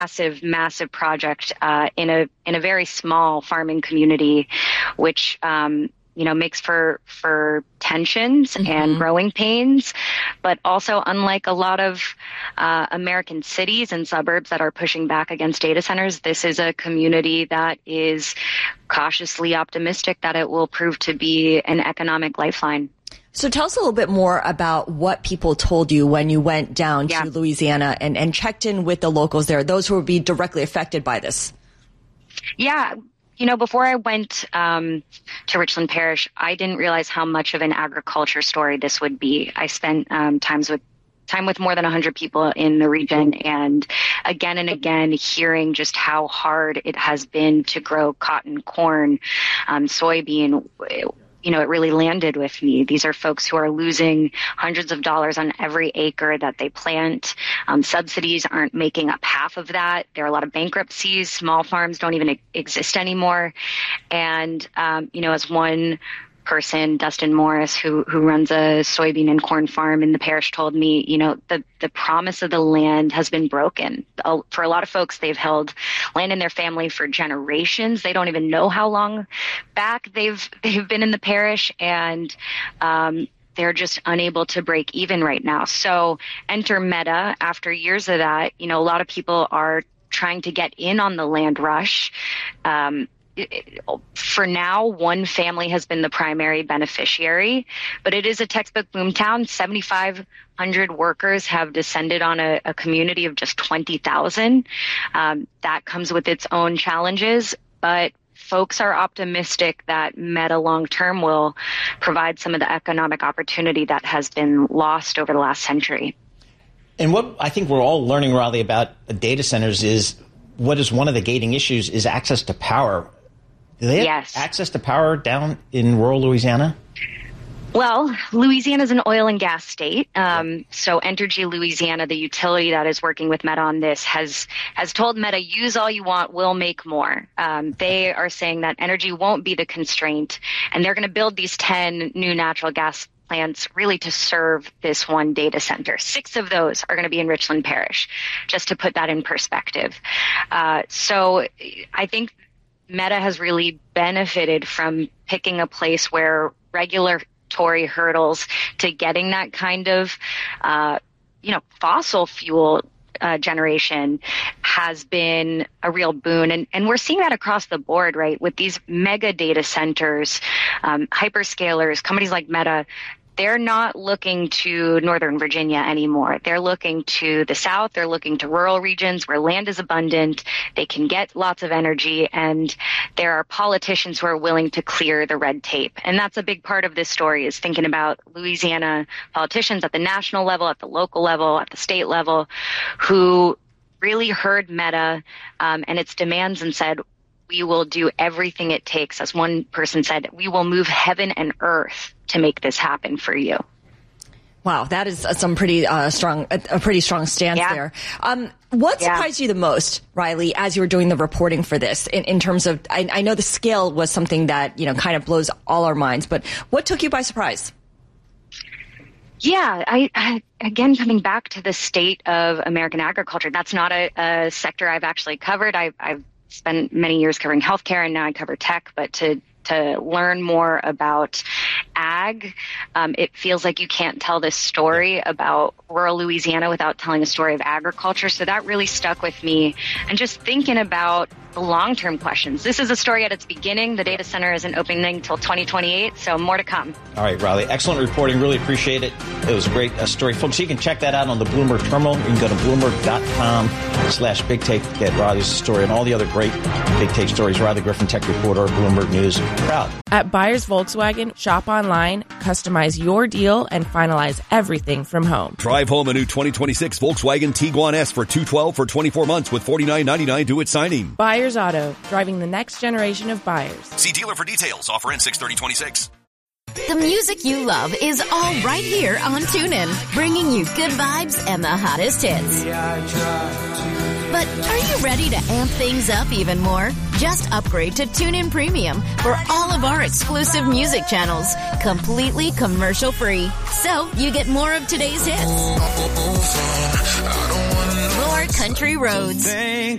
massive project in a very small farming community, which makes for tensions and growing pains. But also, unlike a lot of American cities and suburbs that are pushing back against data centers, this is a community that is cautiously optimistic that it will prove to be an economic lifeline. So tell us a little bit more about what people told you when you went down to Louisiana and checked in with the locals there, those who would be directly affected by this. Yeah. Before I went to Richland Parish, I didn't realize how much of an agriculture story this would be. I spent time with more than 100 people in the region, and again hearing just how hard it has been to grow cotton, corn, soybean. It really landed with me. These are folks who are losing hundreds of dollars on every acre that they plant. Subsidies aren't making up half of that. There are a lot of bankruptcies. Small farms don't even exist anymore. And, as one person, Dustin Morris, who runs a soybean and corn farm in the parish, told me, the promise of the land has been broken. For a lot of folks, they've held land in their family for generations. They don't even know how long back they've been in the parish, and they're just unable to break even right now. So enter Meta. After years of that, a lot of people are trying to get in on the land rush. For now, one family has been the primary beneficiary, but it is a textbook boomtown. 7,500 workers have descended on a community of just 20,000. That comes with its own challenges, but folks are optimistic that Meta long-term will provide some of the economic opportunity that has been lost over the last century. And what I think we're all learning, Riley, about data centers is what is one of the gating issues is access to power. Do they have access to power down in rural Louisiana? Well, Louisiana is an oil and gas state. So Entergy Louisiana, the utility that is working with Meta on this, has told Meta, use all you want, we'll make more. They are saying that energy won't be the constraint, and they're going to build these 10 new natural gas plants really to serve this one data center. 6 of those are going to be in Richland Parish, just to put that in perspective. So I think Meta has really benefited from picking a place where regulatory hurdles to getting that kind of, fossil fuel generation has been a real boon. And we're seeing that across the board, right? With these mega data centers, hyperscalers, companies like Meta, they're not looking to Northern Virginia anymore. They're looking to the South. They're looking to rural regions where land is abundant. They can get lots of energy, and there are politicians who are willing to clear the red tape. And that's a big part of this story, is thinking about Louisiana politicians at the national level, at the local level, at the state level, who really heard Meta and its demands and said, we will do everything it takes. As one person said, we will move heaven and earth to make this happen for you. Wow, that is some pretty strong stance there. What surprised you the most, Riley, as you were doing the reporting for this, in terms of, I know the scale was something that, kind of blows all our minds, but what took you by surprise? Yeah, I again, coming back to the state of American agriculture, that's not a sector I've actually covered. I've spent many years covering healthcare, and now I cover tech, but to learn more about ag, it feels like you can't tell this story about rural Louisiana without telling a story of agriculture. So that really stuck with me. And just thinking about the long-term questions. This is a story at its beginning. The data center isn't opening until 2028, so more to come. All right, Riley. Excellent reporting. Really appreciate it. It was a great story. Folks, you can check that out on the Bloomberg terminal. You can go to bloomberg.com/big take to get Riley's story and all the other great Big Take stories. Riley Griffin, tech reporter, Bloomberg News. Proud. At Buyers Volkswagen, shop online, customize your deal, and finalize everything from home. Drive home a new 2026 Volkswagen Tiguan S for $212 for 24 months with $49.99 due at signing. Buyers Auto, driving the next generation of buyers. See dealer for details. Offer ends 6/30/26. The music you love is all right here on TuneIn, bringing you good vibes and the hottest hits. But are you ready to amp things up even more? Just upgrade to TuneIn Premium for all of our exclusive music channels, completely commercial-free. So you get more of today's hits, more more country roads.